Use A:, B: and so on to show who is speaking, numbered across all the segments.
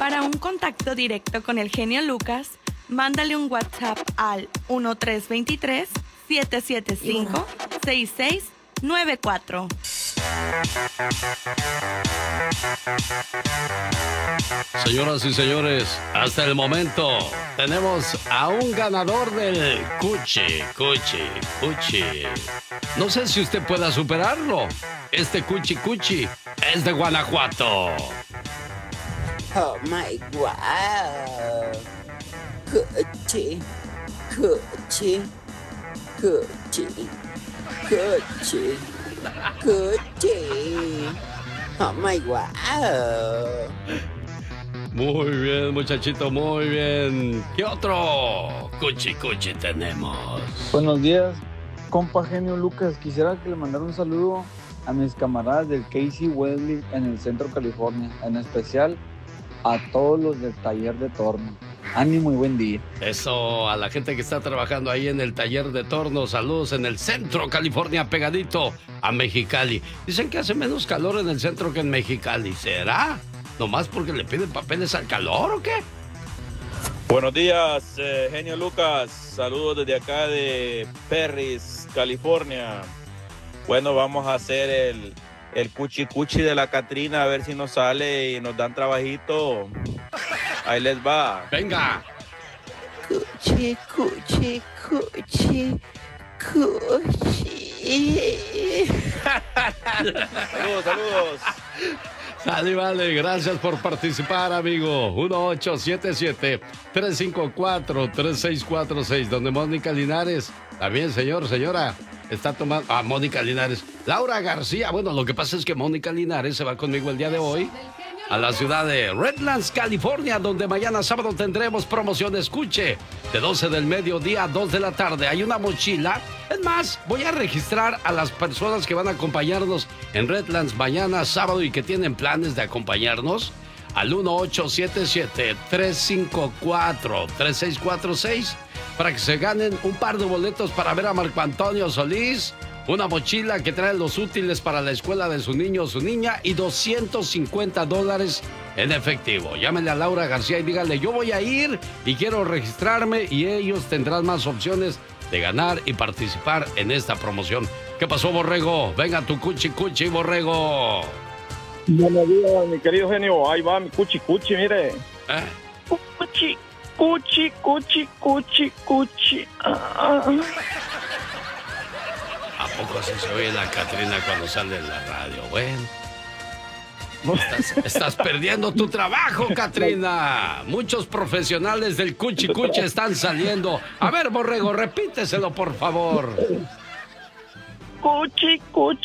A: Para un contacto directo con el genio Lucas, mándale un WhatsApp al 1323-775-6694.
B: Señoras y señores, hasta el momento tenemos a un ganador del Cuchi. No sé si usted pueda superarlo. Este Cuchi es de Guanajuato.
C: Oh my God. Cuchi. Oh my God.
B: Muy bien, muchachito, muy bien. ¿Qué otro Cuchi tenemos?
D: Buenos días, compa genio Lucas. Quisiera que le mandara un saludo a mis camaradas del Casey Welding en el Centro California, en especial a todos los del taller de torno. Ánimo y buen día.
B: Eso, a la gente que está trabajando ahí en el taller de torno. Saludos en el Centro California, pegadito a Mexicali. Dicen que hace menos calor en el centro que en Mexicali. ¿Será? ¿Nomás porque le piden papeles al calor o qué?
E: Buenos días, genio Lucas. Saludos desde acá de Perris, California. Bueno, vamos a hacer el cuchi de la Catrina, a ver si nos sale y nos dan trabajito. Ahí les va.
B: Venga.
C: Cuchi.
E: Saludos.
B: Sale, vale, gracias por participar, amigo. 1877-354-3646, donde Mónica Linares, también señora, está tomando... Mónica Linares. Laura García, bueno, lo que pasa es que Mónica Linares se va conmigo el día de hoy a la ciudad de Redlands, California, donde mañana sábado tendremos promoción Escuche, de 12 del mediodía a 2 de la tarde. Hay una mochila. Es más, voy a registrar a las personas que van a acompañarnos en Redlands mañana sábado y que tienen planes de acompañarnos al 1877-354-3646 para que se ganen un par de boletos para ver a Marco Antonio Solís, una mochila que trae los útiles para la escuela de su niño o su niña y $250 en efectivo. Llámenle a Laura García y díganle, yo voy a ir y quiero registrarme, y ellos tendrán más opciones de ganar y participar en esta promoción. ¿Qué pasó, Borrego? Venga tu cuchi, Borrego.
F: Buenos días, mi querido genio. Ahí va mi cuchi, mire. Cuchi.
B: ¿A poco así se oye la Catrina cuando sale en la radio? Bueno. Estás perdiendo tu trabajo, Catrina. Muchos profesionales del cuchi están saliendo. A ver, Borrego, repíteselo, por favor.
F: Cuchi.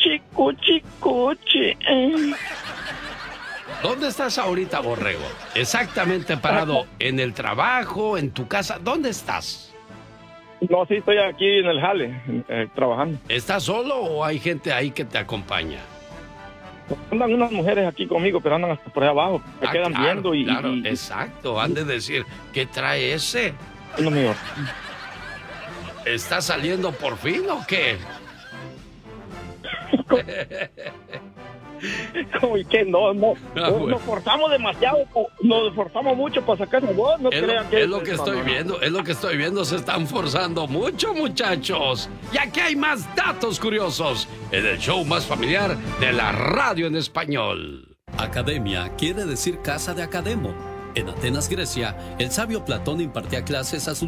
B: ¿Dónde estás ahorita, Borrego? Exactamente parado. ¿En el trabajo? ¿En tu casa? ¿Dónde estás?
F: No, sí, estoy aquí en el jale, trabajando.
B: ¿Estás solo o hay gente ahí que te acompaña?
F: Andan unas mujeres aquí conmigo, pero andan hasta por ahí abajo. Me quedan viendo y...
B: Claro, exacto. Han de decir, ¿qué trae ese?
F: No, mío.
B: ¿Está saliendo por fin o qué?
F: Como y que nos forzamos demasiado, nos esforzamos mucho para sacar esa voz, no crean que...
B: Es lo que estoy viendo, se están forzando mucho, muchachos. Y aquí hay más datos curiosos en el show más familiar de la radio en español.
G: Academia quiere decir casa de Academo. En Atenas, Grecia, el sabio Platón impartía clases a sus